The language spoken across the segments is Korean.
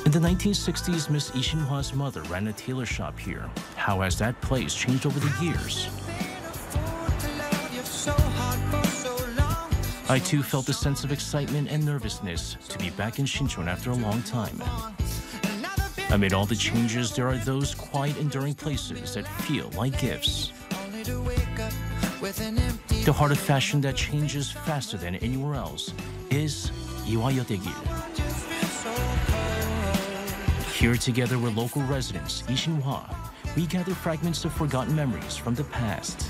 In the 1960s, Miss Lee Shin-hwa's mother ran a tailor shop here. How has that place changed over the years? I too felt a sense of excitement and nervousness to be back in Shincheon after a long time. Amid all the changes, there are those quiet, enduring places that feel like gifts. The heart of fashion that changes faster than anywhere else is Iwayotegil. Here together with local residents, Lee Shin-hwa, we gather fragments of forgotten memories from the past.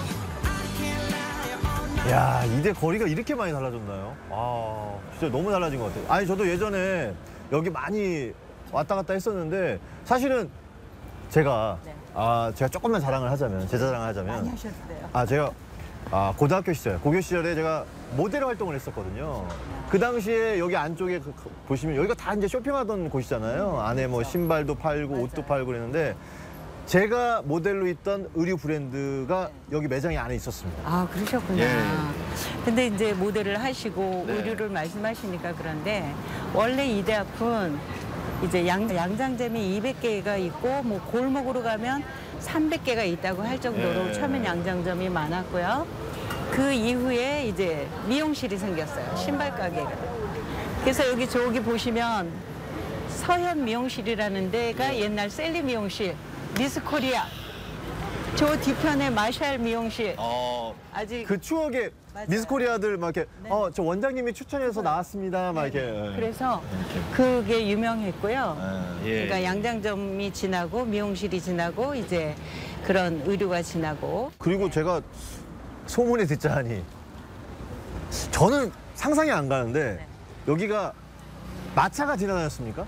야, 이제 거리가 이렇게 많이 달라졌나요? 아, 진짜 너무 달라진 것 같아요. 아니, 저도 예전에 여기 많이 왔다 갔다 했었는데 사실은 제가 제가 조금만 자랑을 하자면, 제 자랑을 하자면 많이 하셨어요. 제가 고등학교 시절, 고교 시절에 제가 모델 활동을 했었거든요. 그 당시에 여기 안쪽에 보시면 여기가 다 이제 쇼핑하던 곳이잖아요. 안에 뭐 신발도 팔고 옷도 팔고 그랬는데 제가 모델로 있던 의류 브랜드가 여기 매장에 안에 있었습니다. 아, 그러셨구나. 예. 근데 이제 모델을 하시고 네. 의류를 말씀하시니까 그런데 원래 이 대학은 이제 양장점이 200개가 있고 뭐 골목으로 가면 300개가 있다고 할 정도로 네. 처음엔 양장점이 많았고요. 그 이후에 이제 미용실이 생겼어요. 신발 가게가. 그래서 여기 저기 보시면 서현 미용실이라는 데가 옛날 셀리 미용실, 미스 코리아. 저 뒤편에 마샬 미용실. 아직 그 추억의 맞아요. 미스 코리아들 막 이렇게 네. 저 원장님이 추천해서 나왔습니다. 막 이렇게. 그래서 그게 유명했고요. 예. 그러니까 양장점이 지나고 미용실이 지나고 이제 그런 의류가 지나고. 그리고 제가 소문에 듣자 하니 저는 상상이 안 가는데 네. 여기가 마차가 지나다녔습니까?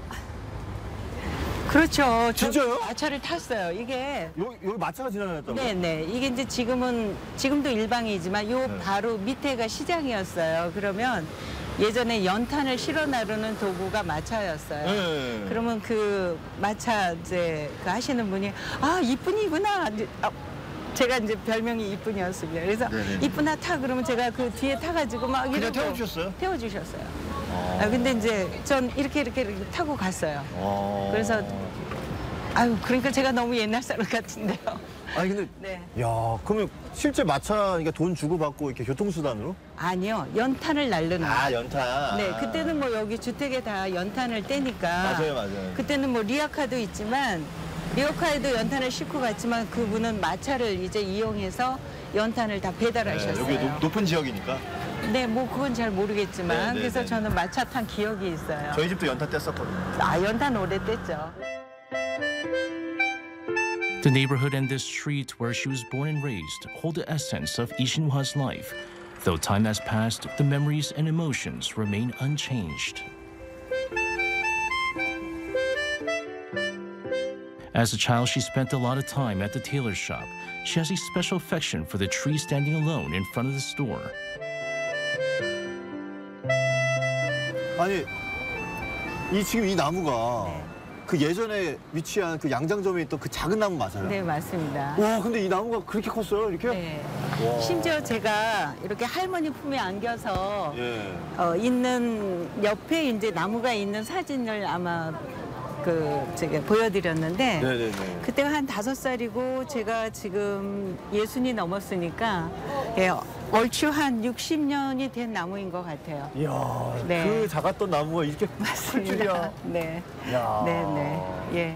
그렇죠. 진짜요? 마차를 탔어요. 이게 여기 마차가 지나다녔다고요? 네네. 이게 이제 지금도 일방이지만 요 네. 바로 밑에가 시장이었어요. 그러면 예전에 연탄을 실어 나르는 도구가 마차였어요. 네. 그러면 그 마차 이제 그 하시는 분이 이쁜이구나. 제가 이제 별명이 이쁜이었습니다. 그래서 네네. 이쁜아 타 그러면 제가 그 뒤에 타가지고 막 그냥 이러고 태워주셨어요? 태워주셨어요. 근데 이제 전 이렇게 타고 갔어요. 그래서 그러니까 제가 너무 옛날 사람 같은데요. 아니 근데 네. 야, 그러면 실제 마차 그러니까 돈 주고 받고 이렇게 교통수단으로? 아니요, 연탄을 날르는. 연탄. 네, 그때는 뭐 여기 주택에 다 연탄을 떼니까. 맞아요. 그때는 뭐 리아카도 있지만 리어카에도 연탄을 싣고 갔지만 그분은 마차를 이제 이용해서 연탄을 다 배달하셨어요. 여기 높은 지역이니까. 네, 뭐 그건 잘 모르겠지만 네, 그래서 네. 저는 마차 탄 기억이 있어요. 저희 집도 연탄 뗐었거든요. 연탄 오래 뗐죠. The neighborhood and this street where she was born and raised hold the essence of Lee Shin-hwa's life. Though time has passed, the memories and emotions remain unchanged. As a child, she spent a lot of time at the tailor shop. She has a special affection for the tree standing alone in front of the store. 아니, 지금 이 나무가 네. 그 예전에 위치한 그 양장점에 있던 그 작은 나무 맞아요? 네, 맞습니다. 와, 근데 이 나무가 그렇게 컸어요, 이렇게? 네. 와. 심지어 제가 이렇게 할머니 품에 안겨서 예. 있는 옆에 이제 나무가 있는 사진을 아마 제가 보여드렸는데 네네네. 그때가 한 5살이고 제가 지금 60이 넘었으니까 얼추 한 60년이 된 나무인 것 같아요. 이야, 네. 그 작았던 나무가 이렇게 클 줄이야. 네. 야. 네. 예.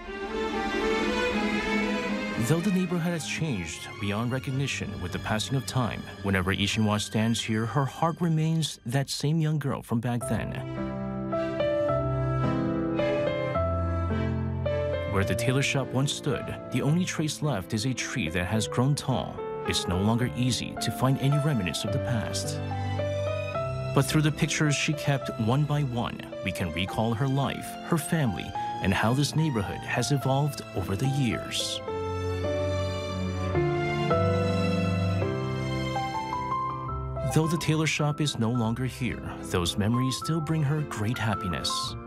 Though the neighborhood has changed beyond recognition with the passing of time, whenever Lee Shin-hwa stands here, her heart remains that same young girl from back then. Where the tailor shop once stood, the only trace left is a tree that has grown tall. It's no longer easy to find any remnants of the past. But through the pictures she kept one by one, we can recall her life, her family, and how this neighborhood has evolved over the years. Though the tailor shop is no longer here, those memories still bring her great happiness.